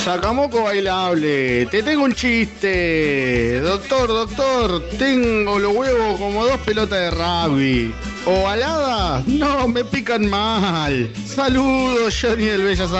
Sacamoco bailable, te tengo un chiste. Doctor, tengo los huevos como 2 pelotas de rugby. ¿Ovaladas? No, me pican mal. Saludos, Johnny del Bellas